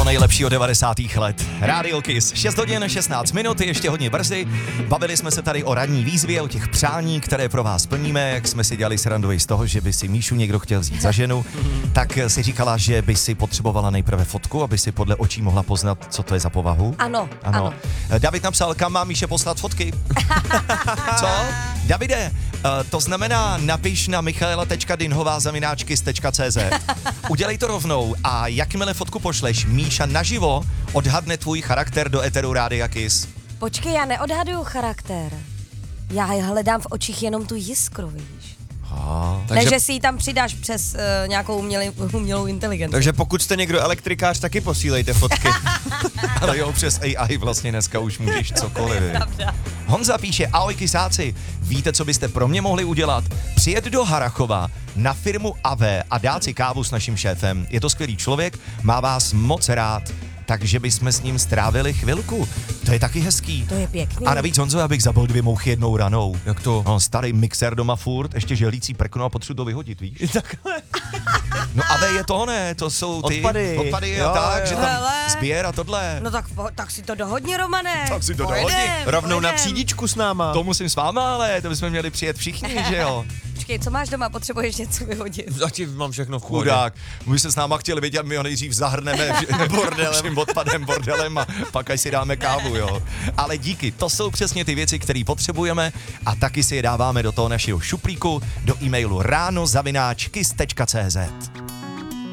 nejlepší od 90. let. Radio Kiss, 6 hodin, 16 minut, ještě hodně brzy. Bavili jsme se tady o ranní výzvě, o těch přání, které pro vás plníme, jak jsme si dělali srandu z toho, že by si Míšu někdo chtěl vzít za ženu, tak si říkala, že by si potřebovala nejprve fotku, aby si podle očí mohla poznat, co to je za povahu. Ano. David napsal, kam má Míše poslat fotky. Co? Davide, to znamená, napiš na michaela.dinhová@kiss.cz. Udělej to rovnou a jakmile fotku pošleš, Míša naživo odhadne tvůj charakter do eteru Rádia Kiss. Počkej, já neodhaduju charakter. Já hledám v očích jenom tu jiskru, vidíš. Takže, Ne, že si ji tam přidáš přes nějakou umělou inteligenci. takže pokud jste někdo elektrikář, taky posílejte fotky. Ale jo, přes AI vlastně dneska už můžeš cokoliv. Honza píše, ahoj kysáci, víte, co byste pro mě mohli udělat? Přijet do Harachova na firmu AV a dát si kávu s naším šéfem. Je to skvělý člověk, má vás moc rád, takže bychom s ním strávili chvilku. To je taky hezký. To je pěkný. A navíc, Honzo, abych zabil 2 mouchy jednou ranou. Jak to? No, starý mixér doma furt, ještě želící prkno a potřebuji to vyhodit, víš? Takhle. No AV je to, ne? To jsou ty odpady Jo, a tak, jo. že tam Hele. sběr a tohle. No tak si to dohodni, Romane. Tak si to Pojedem, dohodni. Rovnou na pojedem. třídičku s náma. To musím s váma, ale to bychom měli přijet všichni, že jo? Počkej, co máš doma? Potřebuješ něco vyhodit? Zatím mám všechno v pohodě. Chudák, my se s náma chtěli vidět, my ho nejdřív zahrneme vším odpadem, bordelem a pak až si dáme kávu, jo. Ale díky, to jsou přesně ty věci, které potřebujeme a taky si je dáváme do toho našeho šuplíku, do e-mailu ráno@kiss.cz.